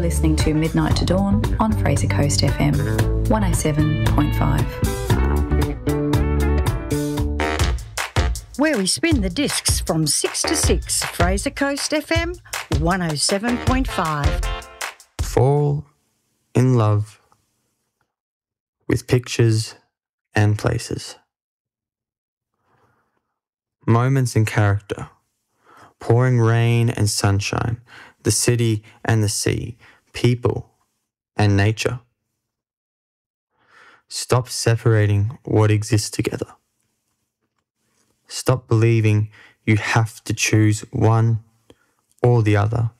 listening to Midnight to Dawn on Fraser Coast FM 107.5. Where we spin the discs from 6 to 6, Fraser Coast FM 107.5. Fall in love with pictures and places. Moments and character. Pouring rain and sunshine. The city and the sea. People and nature. Stop separating what exists together. Stop believing you have to choose one or the other.